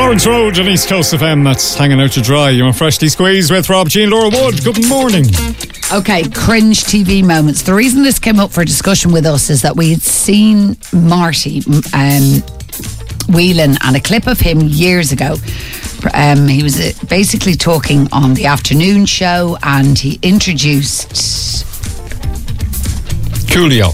Lawrence Road and East Coast FM, that's hanging out to dry. You're on Freshly Squeezed with Rob G and Laura Wood. Good morning. Okay, cringe TV moments. The reason this came up for discussion with us is that we had seen Marty Whelan and a clip of him years ago. He was basically talking on the afternoon show and he introduced Coolio.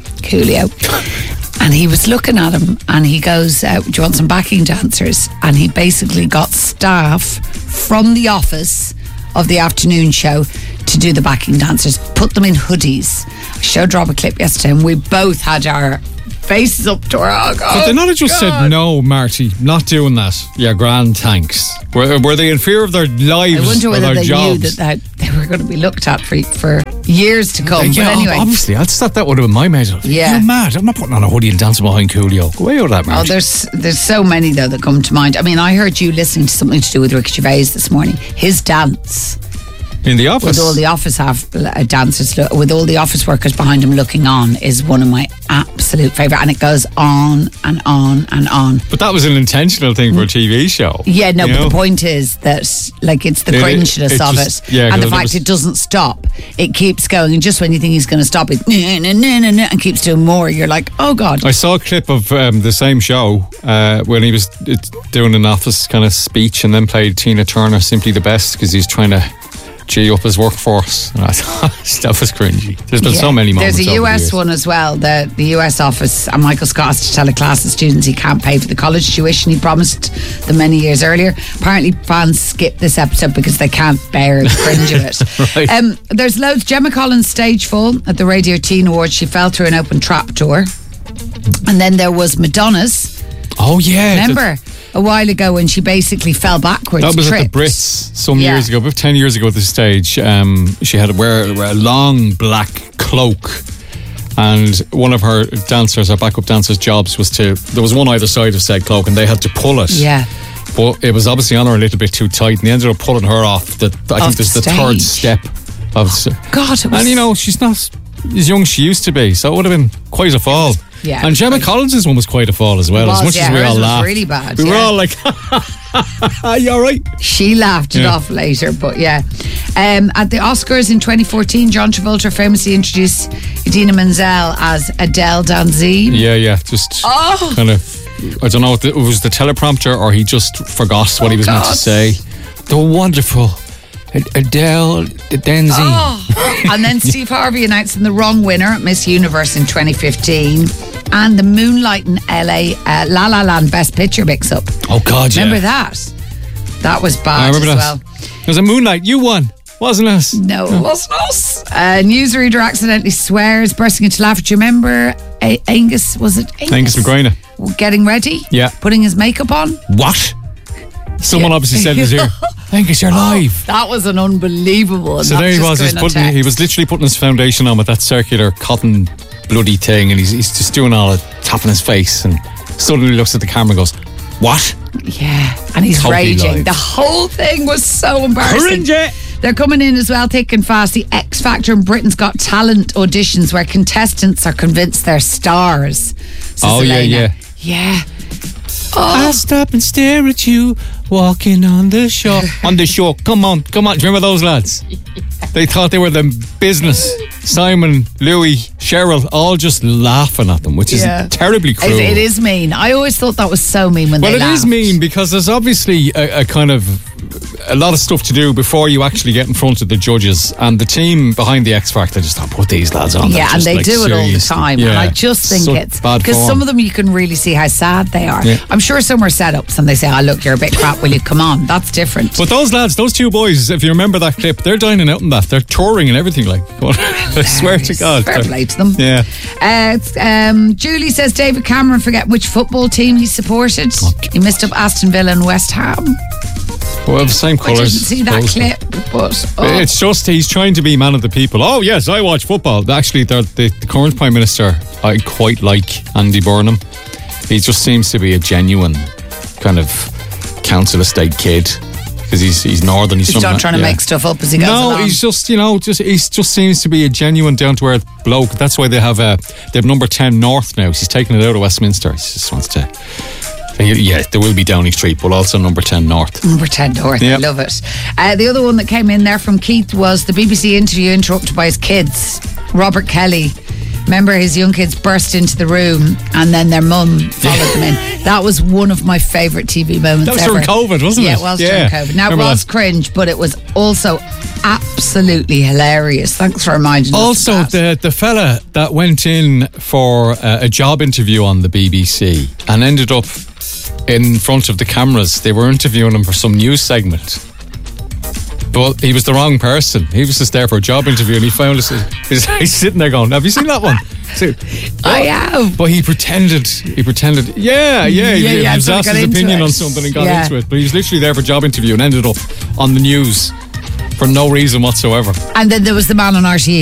And he was looking at him and he goes, do you want some backing dancers? And he basically got staff from the office of the afternoon show to do the backing dancers, put them in hoodies. I showed Rob a clip yesterday and we both had our faces up to our But they not have just said, no, Marty, not doing that. Yeah, grand, thanks. Were they in fear of their lives? I wonder whether or their they jobs? knew that they were going to be looked at for years to come. Yeah, but anyway, obviously, I just thought that would have been my mate. Yeah. You're mad. I'm not putting on a hoodie and dancing behind Coolio. Go away with that, Marty. there's so many though that come to mind. I mean, I heard you listening to something to do with Ricky Gervais this morning. His dance in the office, with all the office dancers, with all the office workers behind him looking on, is one of my absolute favourite, and it goes on and on and on. But that was an intentional thing for a TV show. Yeah, no, but the point is that, like, it's the cringeness of it, and the fact it doesn't stop. It keeps going, and just when you think he's going to stop it, and keeps doing more, you're like, oh God. I saw a clip of the same show when he was doing an office kind of speech, and then played Tina Turner, Simply the Best, because he's trying to G up his workforce. And I thought stuff was cringy. There's been so many moments. There's a US one as well. The US office, and Michael Scott has to tell a class of students he can't pay for the college tuition he promised them many years earlier. Apparently fans skip this episode because they can't bear the cringe of it. Right. There's loads. Gemma Collins' stage fall at the Radio Teen Awards. She fell through an open trap door. And then there was Madonna's. Oh yeah, remember a while ago when she basically fell backwards. That was at the Brits some years ago, about 10 years ago at this stage. She had to wear a long black cloak, and one of her dancers, her backup dancers' jobs was there was one either side of said cloak, and they had to pull it. Yeah. But it was obviously on her a little bit too tight, and they ended up pulling her off. I think there's the third step of. God, it was... And she's not as young as she used to be, so it would have been quite a fall. Yeah, and Gemma Collins' one was quite a fall as well. As much as we all laughed, really bad. We were all like, "You all right?" She laughed it off later, but yeah. At the Oscars in 2014, John Travolta famously introduced Idina Menzel as Adele Dazeem. Yeah, just kind of. I don't know if it was the teleprompter or he just forgot what he was meant to say. The wonderful Adele Dazeem. And then Steve Harvey announcing the wrong winner at Miss Universe in 2015, and the Moonlight in LA La La Land Best Picture mix-up. Oh God, yeah. Remember that? That was bad. I remember as that. well. It was a Moonlight. You won. Wasn't us? No, it wasn't us. Newsreader accidentally swears, bursting into laughter. Do you remember Angus? Was it Angus McGraina? Getting ready? Yeah. Putting his makeup on? What? Someone obviously said in his ear, Angus, you're live. That was an unbelievable one. So there he was. He was literally putting his foundation on with that circular cotton bloody thing, and he's just doing all it, tapping his face, and suddenly looks at the camera and goes, what? Yeah, and he's totally raging. live. The whole thing was so embarrassing. Cringe. They're coming in as well, thick and fast. The X Factor and Britain's Got Talent auditions where contestants are convinced they're stars. Oh, Elena. Yeah. I'll stop and stare at you walking on the shore. On the shore. Come on. Do you remember those lads? They thought they were the business. Simon, Louis, Cheryl, all just laughing at them, which is terribly cruel. It is mean. I always thought that was so mean when they laughed. Well, it is mean because there's obviously a kind of a lot of stuff to do before you actually get in front of the judges, and the team behind the X Factor just don't put these lads on. Yeah, and they do it all the time. Yeah, and I just think it's bad because form. some of them you can really see how sad they are. Yeah. I'm sure some are setups and they say, oh look, you're a bit crap, will you come on? That's different. But those lads, those two boys, if you remember that clip, they're dining out in that. They're touring and everything. Like, I swear to God. Fair play to them. Yeah. Julie says David Cameron forget which football team he supported. Okay. He missed up Aston Villa and West Ham. Well, the same colours. I didn't see that clip, but it's just he's trying to be man of the people. Oh yes, I watch football. Actually, the current Prime Minister, I quite like Andy Burnham. He just seems to be a genuine kind of council estate kid. Because he's northern. He's not trying to make stuff up as he goes along. No, he's just, he just seems to be a genuine down-to-earth bloke. That's why they have number 10 North now. He's taking it out of Westminster. He just wants to Yeah, there will be Downing Street, but also number 10 North. Number 10 North, I love it. The other one that came in there from Keith was the BBC interview interrupted by his kids. Robert Kelly. Remember, his young kids burst into the room and then their mum followed them in. That was one of my favourite TV moments That was ever. during COVID, wasn't it? Yeah, it was during COVID. Now, it was cringe, but it was also absolutely hilarious. Thanks for reminding us. Also, of that. the fella that went in for a job interview on the BBC and ended up in front of the cameras, they were interviewing him for some news segment. But he was the wrong person. He was just there for a job interview, and he found us. He's sitting there going, "Have you seen that one?" I have. But he pretended. Yeah. He was asked his opinion on something and got into it. But he was literally there for a job interview and ended up on the news for no reason whatsoever. And then there was the man on RTE